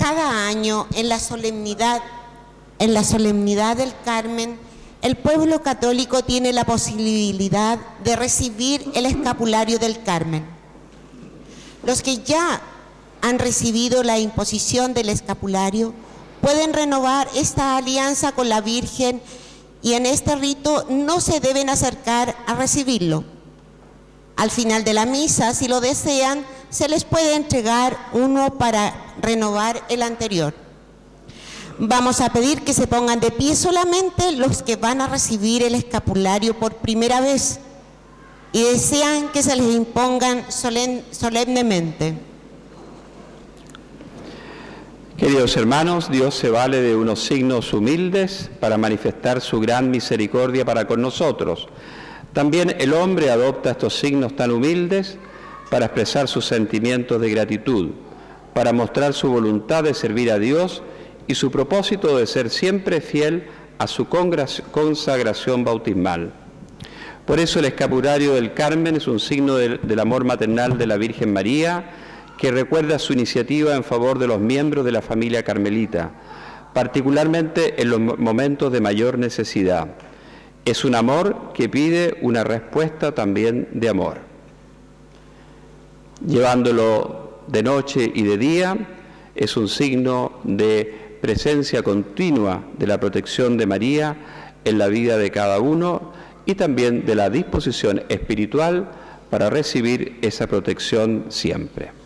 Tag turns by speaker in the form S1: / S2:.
S1: cada año en la solemnidad del Carmen, el pueblo católico tiene la posibilidad de recibir el escapulario del Carmen. Los que ya han recibido la imposición del escapulario pueden renovar esta alianza con la Virgen y en este rito no se deben acercar a recibirlo. Al final de la misa, si lo desean, se les puede entregar uno para renovar el anterior. Vamos a pedir que se pongan de pie solamente los que van a recibir el escapulario por primera vez y desean que se les impongan solemnemente.
S2: Queridos hermanos, Dios se vale de unos signos humildes para manifestar su gran misericordia para con nosotros. También el hombre adopta estos signos tan humildes para expresar sus sentimientos de gratitud, para mostrar su voluntad de servir a Dios y su propósito de ser siempre fiel a su consagración bautismal. Por eso el escapulario del Carmen es un signo del amor maternal de la Virgen María, que recuerda su iniciativa en favor de los miembros de la familia carmelita, particularmente en los momentos de mayor necesidad. Es un amor que pide una respuesta también de amor. Llevándolo de noche y de día, es un signo de presencia continua de la protección de María en la vida de cada uno y también de la disposición espiritual para recibir esa protección siempre.